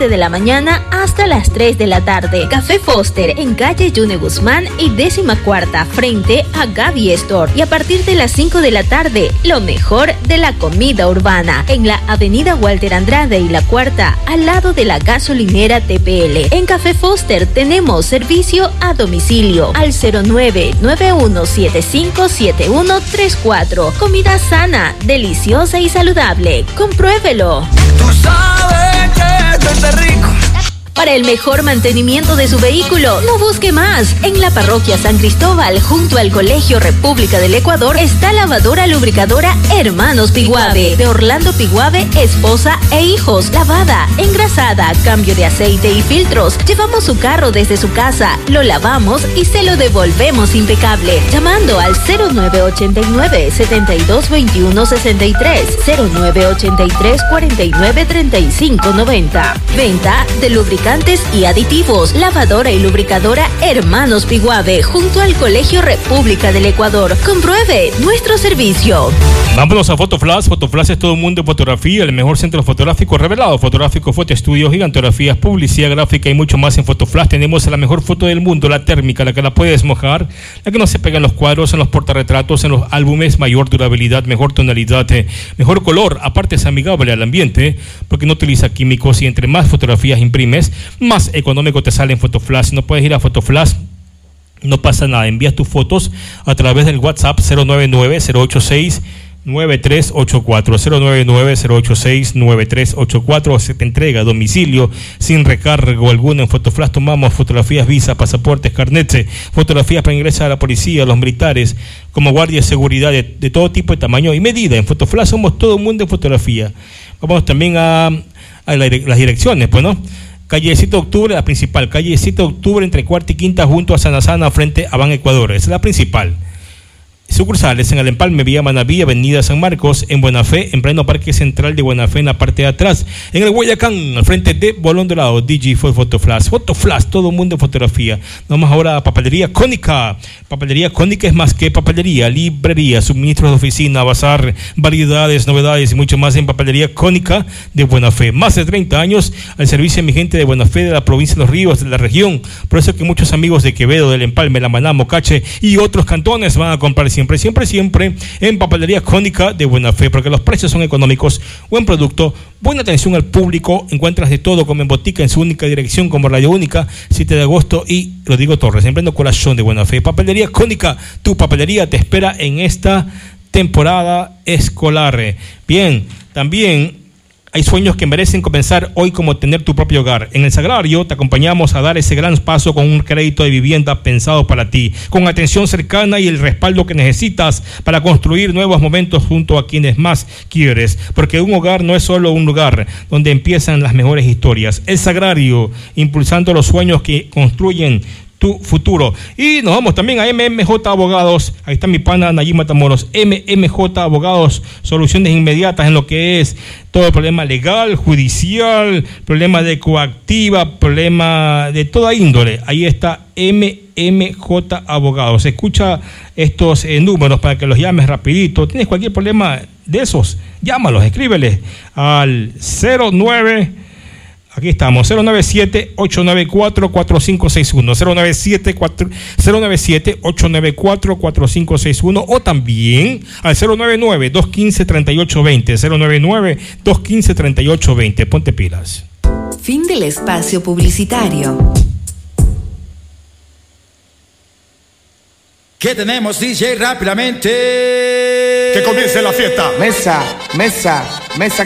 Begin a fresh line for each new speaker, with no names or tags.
7 de la mañana hasta las 3 de la tarde. Café Foster en calle Yune Guzmán y 14ª frente a Gaby Store. Y a partir de las 5 de la tarde, lo mejor de la comida urbana en la avenida Walter Andrade y la Cuarta, al lado de la gasolinera TPL. En Café Foster tenemos servicio a domicilio al 0991757134. Comida sana, deliciosa y saludable. Compruébelo.
Tú sabes que esto está rico.
Para el mejor mantenimiento de su vehículo, no busque más. En la parroquia San Cristóbal, junto al Colegio República del Ecuador, está lavadora lubricadora Hermanos Piguave, de Orlando Piguave, esposa e hijos. Lavada, engrasada, cambio de aceite y filtros. Llevamos su carro desde su casa, lo lavamos y se lo devolvemos impecable. Llamando al 0989-722163, 0983-493590. Venta de lubricantes y aditivos, lavadora y lubricadora Hermanos Piguave, junto al Colegio República del Ecuador. Compruebe nuestro servicio.
Vámonos a Fotoflash. Fotoflash es todo un mundo de fotografía, el mejor centro fotográfico revelado. Fotográfico, fotoestudios, gigantografías, publicidad gráfica y mucho más en Fotoflash. Tenemos la mejor foto del mundo, la térmica, la que la puedes mojar, la que no se pega en los cuadros, en los portarretratos, en los álbumes, mayor durabilidad, mejor tonalidad, mejor color. Aparte es amigable al ambiente porque no utiliza químicos y entre más fotografías imprimes, más económico te sale en Fotoflash. No puedes ir a Fotoflash, no pasa nada. Envías tus fotos a través del WhatsApp 099-086-9384, 099-086-9384. Se te entrega a domicilio sin recargo alguno. En Fotoflash tomamos fotografías, visa, pasaportes, carnets, fotografías para ingresar a la policía, a los militares, como guardia de seguridad de todo tipo, de tamaño y medida. En Fotoflash somos todo un mundo de fotografía. Vamos también a las direcciones, pues, ¿no? Calle 7 de octubre, la principal. Calle 7 de octubre, entre Cuarta y Quinta, junto a Sanasana, frente a Ban Ecuador. Esa es la principal. Sucursales en El Empalme, Vía Manaví, Avenida San Marcos, en Buenafé, en pleno Parque Central de Buenafé, en la parte de atrás. En el Guayacán, al frente de Bolón Dorado, DG fue Fotoflash. Fotoflash, todo el mundo de fotografía. Vamos ahora a Papelería Cónica. Papelería Cónica es más que papelería, librería, suministros de oficina, bazar, variedades, novedades y mucho más en Papelería Cónica de Buenafé. Más de 30 años al servicio de mi gente de Buenafé, de la provincia de Los Ríos, de la región. Por eso que muchos amigos de Quevedo, del Empalme, La Maná, Mocache y otros cantones van a comprar siempre en Papelería Cónica de Buenafé, porque los precios son económicos, buen producto, buena atención al público, encuentras de todo como en botica, en su única dirección como Radio Única, 7 de agosto y Rodrigo Torres, en pleno corazón de Buenafé. Papelería Cónica, tu papelería te espera en esta temporada escolar. Bien, también hay sueños que merecen comenzar hoy, como tener tu propio hogar. En El Sagrario te acompañamos a dar ese gran paso con un crédito de vivienda pensado para ti, con atención cercana y el respaldo que necesitas para construir nuevos momentos junto a quienes más quieres. Porque un hogar no es solo un lugar donde empiezan las mejores historias. El Sagrario, impulsando los sueños que construyen tu futuro. Y nos vamos también a MMJ Abogados. Ahí está mi pana Nayib Matamoros. MMJ Abogados, soluciones inmediatas en lo que es todo el problema legal, judicial, problema de coactiva, problema de toda índole. Ahí está MMJ Abogados. Escucha estos números para que los llames rapidito. ¿Tienes cualquier problema de esos? Llámalos, escríbeles al 09... Aquí estamos, 097-894-4561, 097-894-4561 o también al 099-215-3820, 099-215-3820. Ponte pilas.
Fin del espacio publicitario.
¿Qué tenemos, DJ? Rápidamente.
Que comience la fiesta.
Mesa.